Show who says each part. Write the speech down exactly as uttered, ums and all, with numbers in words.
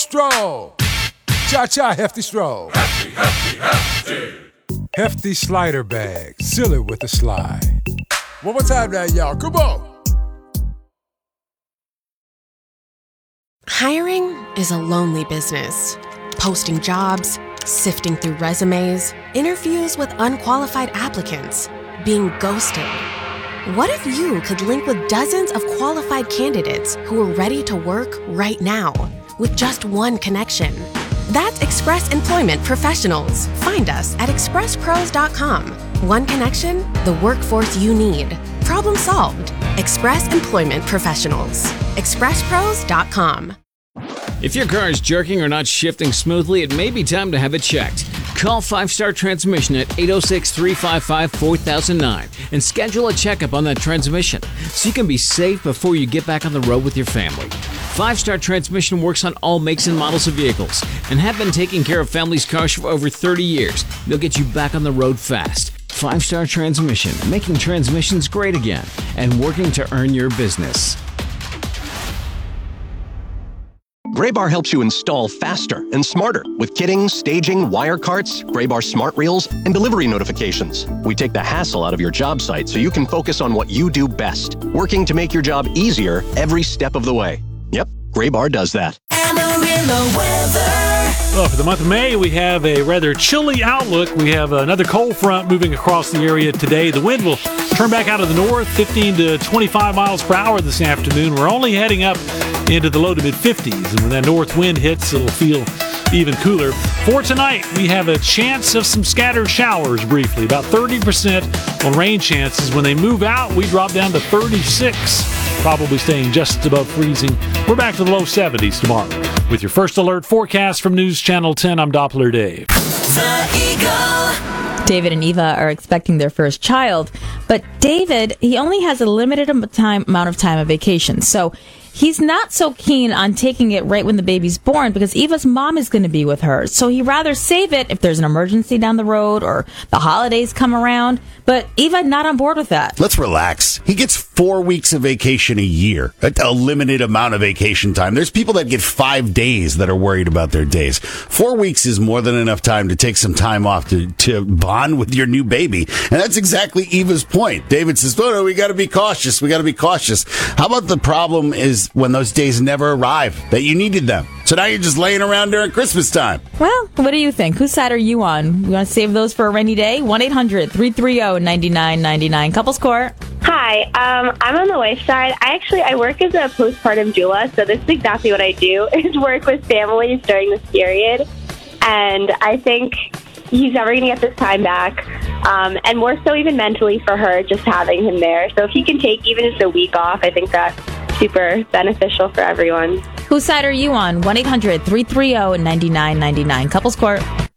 Speaker 1: stroll. Cha-cha, hefty stroll.
Speaker 2: Hefty, hefty, hefty.
Speaker 1: Hefty slider bag, silly with a slide. One more time now, y'all. Come on.
Speaker 3: Hiring is a lonely business. Posting jobs, sifting through resumes, interviews with unqualified applicants, being ghosted. What if you could link with dozens of qualified candidates who are ready to work right now with just one connection? That's Express Employment Professionals. Find us at express pros dot com. One connection, the workforce you need. Problem solved. Express Employment Professionals. express pros dot com.
Speaker 4: If your car is jerking or not shifting smoothly, it may be time to have it checked. Call Five Star Transmission at eight oh six, three five five, four thousand nine and schedule a checkup on that transmission so you can be safe before you get back on the road with your family. Five Star Transmission works on all makes and models of vehicles and have been taking care of families' cars for over thirty years. They'll get you back on the road fast. Five Star Transmission, making transmissions great again and working to earn your business.
Speaker 5: Graybar helps you install faster and smarter with kitting, staging, wire carts, Graybar smart reels, and delivery notifications. We take the hassle out of your job site so you can focus on what you do best, working to make your job easier every step of the way. Yep, Graybar does that.
Speaker 6: Amarillo weather.
Speaker 7: Well, for the month of May, we have a rather chilly outlook. We have another cold front moving across the area today. The wind will turn back out of the north, fifteen to twenty-five miles per hour this afternoon. We're only heading up into the low to mid fifties, and when that north wind hits, it'll feel even cooler. For tonight, we have a chance of some scattered showers briefly, about thirty percent on rain chances. When they move out, we drop down to thirty-six, probably staying just above freezing. We're back to the low seventies tomorrow. With your first alert forecast from News Channel ten, I'm Doppler Dave.
Speaker 6: The Eagle.
Speaker 8: David and Eva are expecting their first child, but David, he only has a limited am- time, amount of time of vacation, so he's not so keen on taking it right when the baby's born because Eva's mom is going to be with her. So he'd rather save it if there's an emergency down the road or the holidays come around. But Eva not on board with that.
Speaker 9: Let's relax. He gets four weeks of vacation a year, a, a limited amount of vacation time. There's people that get five days that are worried about their days. Four weeks is more than enough time to take some time off to, to bond with your new baby. And that's exactly Eva's point. David says, no, no, we got to be cautious. We got to be cautious. How about the problem is when those days never arrive, that you needed them? So now you're just laying around during Christmas time.
Speaker 8: Well, what do you think? Whose side are you on? You want to save those for a rainy day? one eight hundred, three three zero, nine nine nine nine. Couples Court.
Speaker 10: Hi, um, I'm on the wife's side. I actually, I work as a postpartum doula, so this is exactly what I do, is work with families during this period. And I think he's never going to get this time back. Um, and more so even mentally for her, just having him there. So if he can take even just a week off, I think that's super beneficial for everyone.
Speaker 8: Whose side are you on? one eight hundred, three three zero, nine nine nine nine. Couples Court.